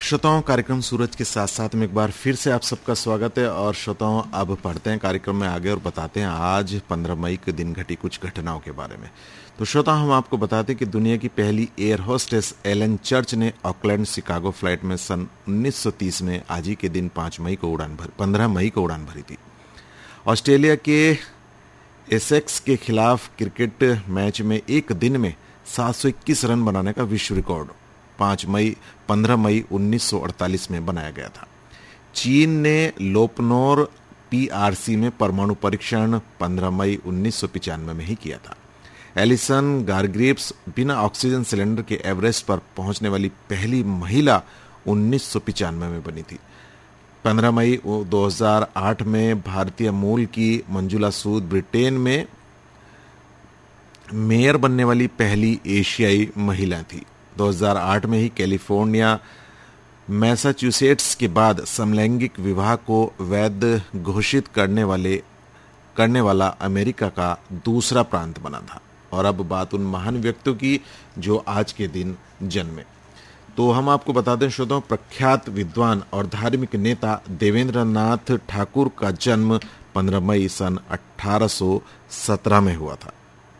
श्रोताओं, कार्यक्रम सूरज के साथ साथ में एक बार फिर से आप सबका स्वागत है। और श्रोताओं, अब पढ़ते हैं कार्यक्रम में आगे और बताते हैं आज 15 मई के दिन घटी कुछ घटनाओं के बारे में। तो श्रोताओं, हम आपको बताते हैं कि दुनिया की पहली एयर होस्टेस एलन चर्च ने ऑकलैंड शिकागो फ्लाइट में सन 1930 में आज ही के दिन 15 मई को उड़ान भरी थी। ऑस्ट्रेलिया के एसेक्स के खिलाफ क्रिकेट मैच में एक दिन में 721 रन बनाने का विश्व रिकॉर्ड 15 मई 1948 में बनाया गया था। चीन ने लोपनोर पीआरसी में परमाणु परीक्षण 15 मई 1995 में ही किया था। एलिसन गारग्रीव्स बिना ऑक्सीजन सिलेंडर के एवरेस्ट पर पहुंचने वाली पहली महिला 1995 में बनी थी। 15 मई 2008 में भारतीय मूल की मंजुला सूद ब्रिटेन में मेयर बनने वाली पहली एशियाई महिला थी। 2008 में ही कैलिफोर्निया मैसाचुसेट्स के बाद समलैंगिक विवाह को वैध घोषित करने वाला अमेरिका का दूसरा प्रांत बना था। और अब बात उन महान व्यक्तियों की जो आज के दिन जन्मे। तो हम आपको बता दें श्रोताओं, प्रख्यात विद्वान और धार्मिक नेता देवेंद्र नाथ ठाकुर का जन्म 15 मई सन 1817 में हुआ था।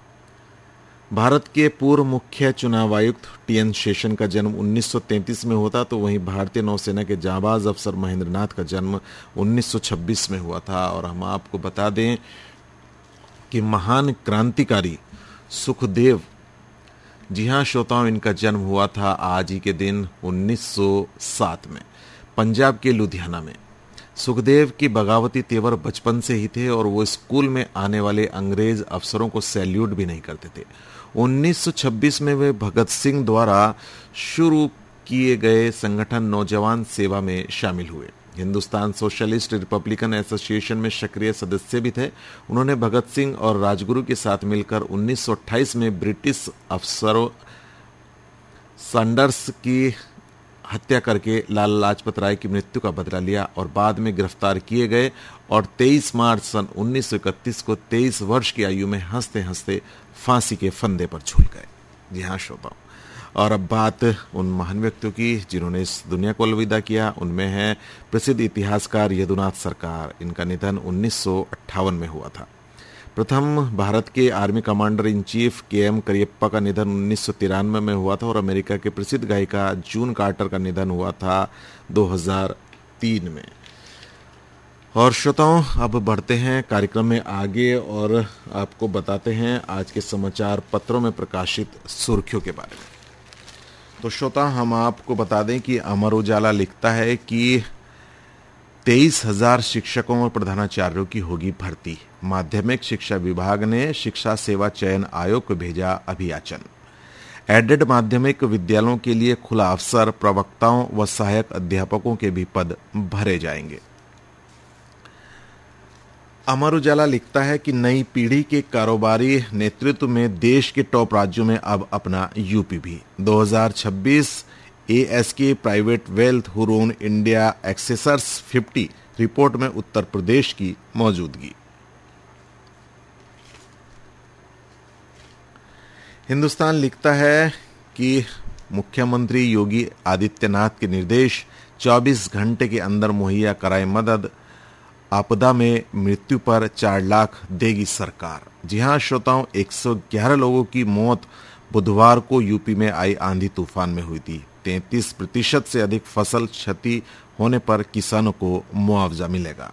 भारत के पूर्व मुख्य चुनाव आयुक्त टीएन शेषन का जन्म 1933 में हुआ था। तो वहीं भारतीय नौसेना के जाबाज अफसर महेंद्र नाथ का जन्म 1926 में हुआ था। और हम आपको बता दें कि महान क्रांतिकारी सुखदेव, जी हां श्रोताओं, इनका जन्म हुआ था आज ही के दिन 1907 में पंजाब के लुधियाना में। सुखदेव की बगावती तेवर बचपन से ही थे और वो स्कूल में आने वाले अंग्रेज अफसरों को सैल्यूट भी नहीं करते थे। 1926 में वे भगत सिंह द्वारा शुरू किए गए संगठन नौजवान सेवा में शामिल हुए। हिंदुस्तान सोशलिस्ट रिपब्लिकन एसोसिएशन में सक्रिय सदस्य भी थे। उन्होंने भगत सिंह और राजगुरु के साथ मिलकर 1928 में ब्रिटिश अफसरों सैंडर्स की हत्या करके लाला लाजपत राय की मृत्यु का बदला लिया और बाद में गिरफ्तार किए गए और 23 मार्च सन 1931 को 23 वर्ष की आयु में हंसते हंसते फांसी के फंदे पर झूल गए। जी हाँ श्रोताओं, और अब बात उन महान व्यक्तियों की जिन्होंने इस दुनिया को अलविदा किया। उनमें है प्रसिद्ध इतिहासकार यदुनाथ सरकार। इनका निधन 1958 में हुआ था। प्रथम भारत के army commander in chief KM Cariappa का निधन 1993 में हुआ था। और अमेरिका के प्रसिद्ध गायिका जून कार्टर का निधन हुआ था 2003 में। और श्रोताओं, अब बढ़ते हैं कार्यक्रम में आगे और आपको बताते हैं आज के समाचार पत्रों में प्रकाशित सुर्खियों के बारे में। तो श्रोता, हम आपको बता दें कि अमर उजाला लिखता है कि 23,000 शिक्षकों और प्रधानाचार्यों की होगी भर्ती। माध्यमिक शिक्षा विभाग ने शिक्षा सेवा चयन आयोग को भेजा अभियाचन। एडेड माध्यमिक विद्यालयों के लिए खुला अवसर, प्रवक्ताओं व सहायक अध्यापकों के भी पद भरे जाएंगे। अमर उजाला लिखता है कि नई पीढ़ी के कारोबारी नेतृत्व में देश के टॉप राज्यों में अब अपना यूपी भी। 2026 ask private wealth Huron India accessors 50 report में उत्तर प्रदेश की मौजूदगी। हिंदुस्तान लिखता है कि मुख्यमंत्री योगी आदित्यनाथ के निर्देश, 24 घंटे के अंदर मुहैया कराए मदद, आपदा में मृत्यु पर 4 लाख देगी सरकार। जी हां श्रोताओं, 111 लोगों की मौत बुधवार को यूपी में आई आंधी तूफान में हुई थी। 33% से अधिक फसल क्षति होने पर किसानों को मुआवजा मिलेगा।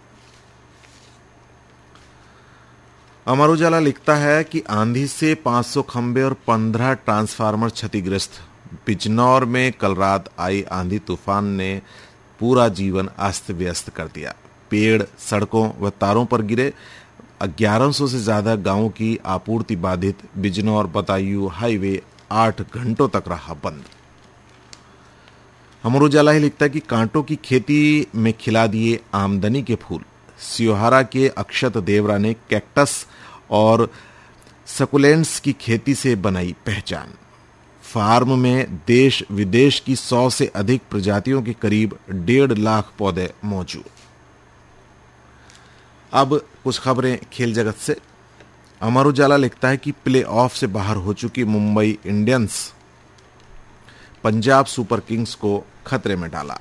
अमर उजाला लिखता है कि आंधी से 500 खंबे और 15 ट्रांसफार्मर क्षतिग्रस्त। बिजनौर में कल रात आई आंधी तूफान ने पूरा जीवन अस्त व्यस्त कर दिया। पेड़, सड़कों व तारों पर गिरे। 1100 से ज्यादा गांवों की आपूर्ति बाधित। बिजनौर बदायूं हाईवे 8 घंटों तक रहा बंद। अमर उजाला ही लिखता है कि कांटों की खेती में खिला दिए आमदनी के फूल। सियोहारा के अक्षत देवरा ने कैक्टस और सकुलेंट्स की खेती से बनाई पहचान। फार्म में देश विदेश की 100 से अधिक प्रजातियों के करीब 1.5 लाख पौधे मौजूद। अब कुछ खबरें खेल जगत से। अमर उजाला लिखता है कि प्ले ऑफ से बाहर हो चुकी Mumbai Indians Punjab super Kings को खतरे में डाला।